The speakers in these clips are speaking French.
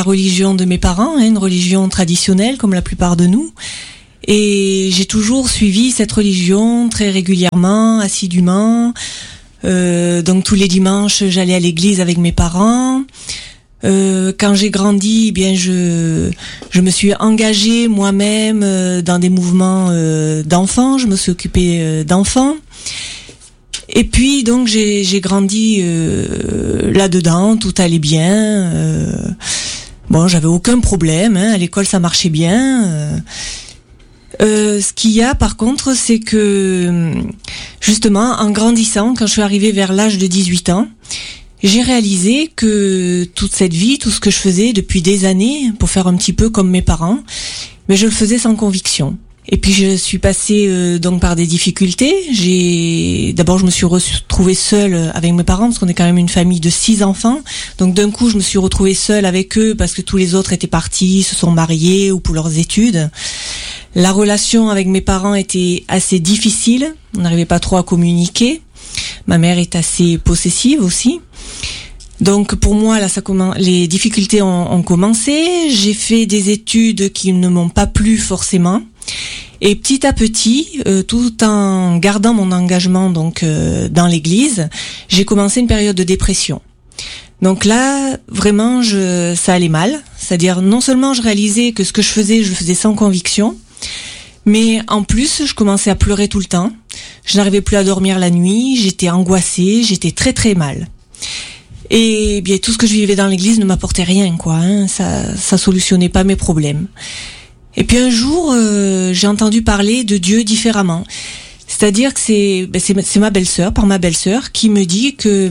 la religion de mes parents, une religion traditionnelle comme la plupart de nous. Et j'ai toujours suivi cette religion très régulièrement, assidûment. Donc tous les dimanches, j'allais à l'église avec mes parents. Quand j'ai grandi, eh bien je me suis engagée moi-même dans des mouvements d'enfants. Je me suis occupée d'enfants. Et puis donc j'ai grandi là-dedans, tout allait bien. Bon, j'avais aucun problème. À l'école, ça marchait bien. Ce qu'il y a par contre, c'est que justement, en grandissant, quand je suis arrivée vers l'âge de 18 ans, j'ai réalisé que toute cette vie, tout ce que je faisais depuis des années, pour faire un petit peu comme mes parents, mais je le faisais sans conviction. Et puis je suis passée donc par des difficultés. D'abord je me suis retrouvée seule avec mes parents parce qu'on est quand même une famille de 6 enfants. Donc d'un coup je me suis retrouvée seule avec eux parce que tous les autres étaient partis, se sont mariés ou pour leurs études. La relation avec mes parents était assez difficile. On n'arrivait pas trop à communiquer. Ma mère est assez possessive aussi. Donc pour moi là les difficultés ont commencé. J'ai fait des études qui ne m'ont pas plu forcément. Et petit à petit, tout en gardant mon engagement donc dans l'église, j'ai commencé une période de dépression. Donc là, vraiment, ça allait mal. C'est-à-dire, non seulement je réalisais que ce que je le faisais sans conviction, mais en plus, je commençais à pleurer tout le temps. Je n'arrivais plus à dormir la nuit, j'étais angoissée, j'étais très très mal. Et bien, tout ce que je vivais dans l'église ne m'apportait rien, quoi. Ça solutionnait pas mes problèmes. Et puis un jour, j'ai entendu parler de Dieu différemment. C'est-à-dire que c'est ma belle-sœur, par ma belle-sœur, qui me dit que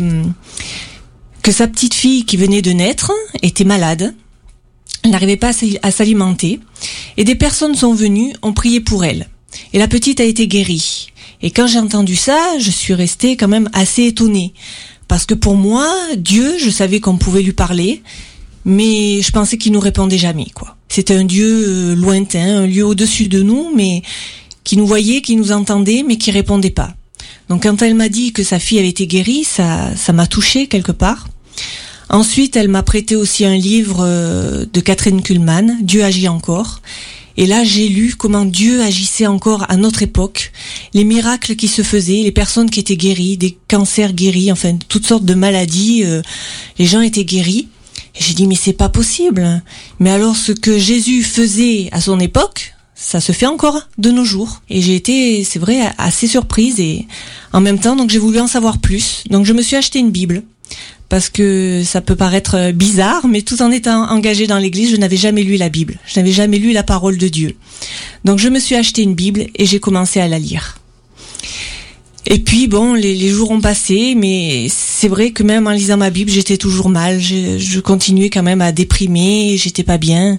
sa petite fille qui venait de naître était malade. Elle n'arrivait pas à s'alimenter. Et des personnes sont venues, ont prié pour elle. Et la petite a été guérie. Et quand j'ai entendu ça, je suis restée quand même assez étonnée. Parce que pour moi, Dieu, je savais qu'on pouvait lui parler, mais je pensais qu'il nous répondait jamais, quoi. C'était un Dieu lointain, un lieu au-dessus de nous, mais qui nous voyait, qui nous entendait, mais qui répondait pas. Donc quand elle m'a dit que sa fille avait été guérie, ça m'a touchée quelque part. Ensuite, elle m'a prêté aussi un livre de Catherine Kuhlman, Dieu agit encore. Et là, j'ai lu comment Dieu agissait encore à notre époque, les miracles qui se faisaient, les personnes qui étaient guéries, des cancers guéris, enfin toutes sortes de maladies, les gens étaient guéris. Et j'ai dit, mais c'est pas possible. Mais alors, ce que Jésus faisait à son époque, ça se fait encore de nos jours. Et j'ai été, c'est vrai, assez surprise. Et en même temps, donc j'ai voulu en savoir plus. Donc je me suis acheté une Bible. Parce que ça peut paraître bizarre, mais tout en étant engagée dans l'église, je n'avais jamais lu la Bible. Je n'avais jamais lu la parole de Dieu. Donc je me suis acheté une Bible et j'ai commencé à la lire. Et puis bon, les jours ont passé, mais c'est vrai que même en lisant ma Bible, j'étais toujours mal. Je continuais quand même à déprimer, j'étais pas bien.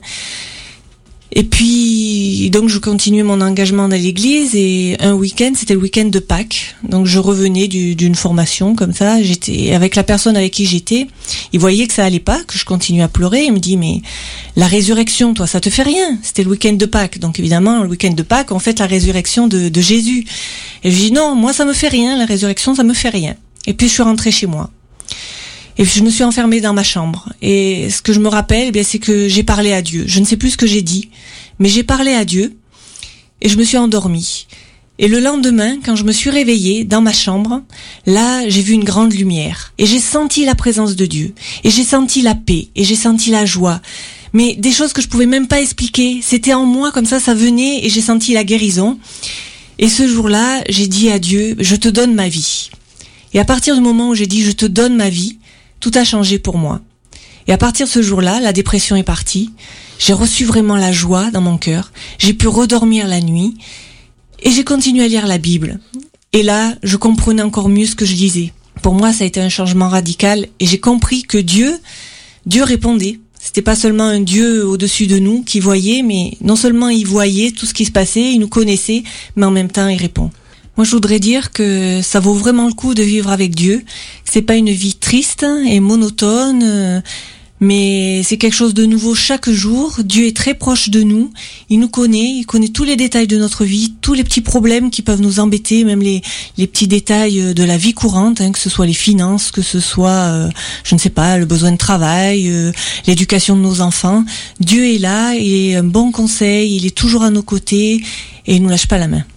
Et puis donc je continuais mon engagement dans l'église et un week-end, c'était le week-end de Pâques. Donc je revenais d'une formation comme ça. J'étais avec la personne avec qui j'étais. Il voyait que ça allait pas, que je continuais à pleurer. Il me dit mais la résurrection, toi, ça te fait rien. C'était le week-end de Pâques. Donc évidemment, le week-end de Pâques, on fête la résurrection de Jésus. Et je dis non, moi ça me fait rien. La résurrection, ça me fait rien. Et puis je suis rentrée chez moi. Et je me suis enfermée dans ma chambre. Et ce que je me rappelle, eh bien, c'est que j'ai parlé à Dieu. Je ne sais plus ce que j'ai dit, mais j'ai parlé à Dieu et je me suis endormie. Et le lendemain, quand je me suis réveillée dans ma chambre, là, j'ai vu une grande lumière. Et j'ai senti la présence de Dieu. Et j'ai senti la paix. Et j'ai senti la joie. Mais des choses que je pouvais même pas expliquer. C'était en moi, comme ça venait et j'ai senti la guérison. Et ce jour-là, j'ai dit à Dieu, je te donne ma vie. Et à partir du moment où j'ai dit, je te donne ma vie, tout a changé pour moi. Et à partir de ce jour-là, la dépression est partie. J'ai reçu vraiment la joie dans mon cœur. J'ai pu redormir la nuit. Et j'ai continué à lire la Bible. Et là, je comprenais encore mieux ce que je lisais. Pour moi, ça a été un changement radical. Et j'ai compris que Dieu répondait. C'était pas seulement un Dieu au-dessus de nous qui voyait, mais non seulement il voyait tout ce qui se passait, il nous connaissait, mais en même temps, il répond. Moi, je voudrais dire que ça vaut vraiment le coup de vivre avec Dieu. C'est pas une vie triste et monotone, Mais c'est quelque chose de nouveau chaque jour. Dieu est très proche de nous. Il nous connaît. Il connaît tous les détails de notre vie, tous les petits problèmes qui peuvent nous embêter, même les petits détails de la vie courante, que ce soit les finances, que ce soit, je ne sais pas, le besoin de travail, l'éducation de nos enfants. Dieu est là et un bon conseil. Il est toujours à nos côtés et il nous lâche pas la main.